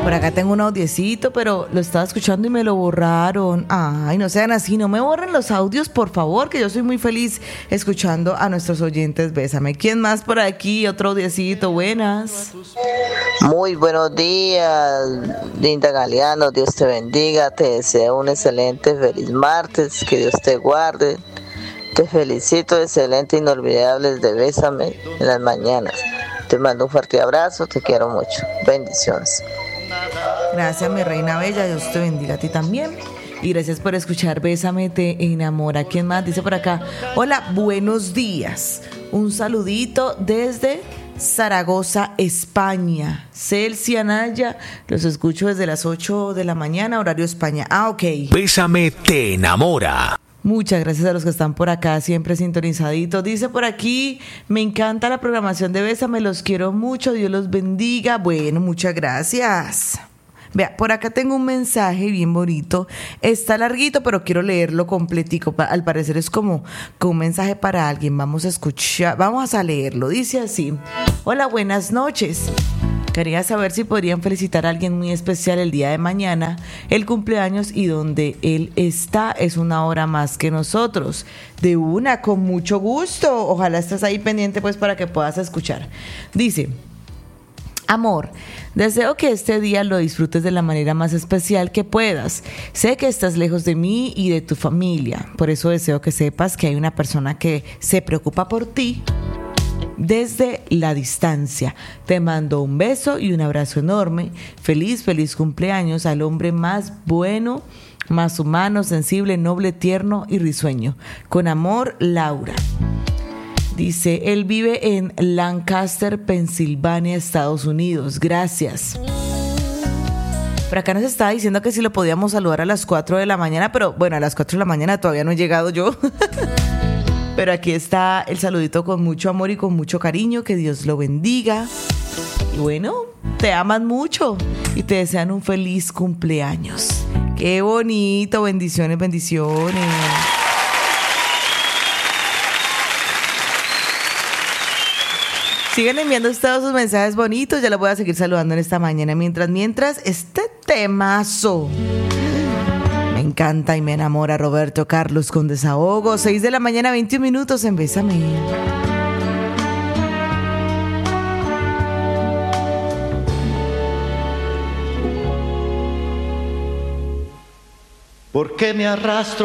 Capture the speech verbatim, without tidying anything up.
Por acá tengo un audiecito, pero lo estaba escuchando y me lo borraron. Ay, no sean así, no me borren los audios, por favor, que yo soy muy feliz escuchando a nuestros oyentes. Bésame. ¿Quién más por aquí? Otro audiecito, buenas. Muy buenos días, Linda Galeano, Dios te bendiga, te deseo un excelente, feliz martes, que Dios te guarde. Te felicito, excelente, inolvidable de Bésame en las mañanas. Te mando un fuerte abrazo, te quiero mucho. Bendiciones. Gracias, mi reina bella, Dios te bendiga a ti también. Y gracias por escuchar Bésame, te enamora. ¿Quién más dice por acá? Hola, buenos días. Un saludito desde Zaragoza, España. Celsi Anaya, los escucho desde las ocho de la mañana, horario España. Ah, ok. Bésame, te enamora. Muchas gracias a los que están por acá, siempre sintonizaditos. Dice por aquí, me encanta la programación de Bésame, los quiero mucho, Dios los bendiga. Bueno, muchas gracias. Vea, por acá tengo un mensaje bien bonito. Está larguito, pero quiero leerlo completico. Al parecer es como, como un mensaje para alguien. Vamos a escuchar, vamos a leerlo. Dice así: hola, buenas noches. Quería saber si podrían felicitar a alguien muy especial el día de mañana, el cumpleaños, y donde él está es una hora más que nosotros. De una, con mucho gusto. Ojalá estés ahí pendiente pues para que puedas escuchar. Dice: amor, deseo que este día lo disfrutes de la manera más especial que puedas. Sé que estás lejos de mí y de tu familia. Por eso deseo que sepas que hay una persona que se preocupa por ti desde la distancia. Te mando un beso y un abrazo enorme. Feliz, feliz cumpleaños al hombre más bueno, más humano, sensible, noble, tierno y risueño. Con amor, Laura. Dice, él vive en Lancaster, Pensilvania, Estados Unidos. Gracias. Por acá nos estaba diciendo que si lo podíamos saludar a las cuatro de la mañana, pero bueno, a las cuatro de la mañana todavía no he llegado yo. Pero aquí está el saludito con mucho amor y con mucho cariño. Que Dios lo bendiga. Y bueno, te aman mucho y te desean un feliz cumpleaños. Qué bonito. Bendiciones, bendiciones. Sigan enviando ustedes sus mensajes bonitos. Ya los voy a seguir saludando en esta mañana. Mientras, mientras, este temazo me encanta y me enamora. Roberto Carlos con Desahogo. seis de la mañana, veintiún minutos en Bésame. ¿Por qué me arrastro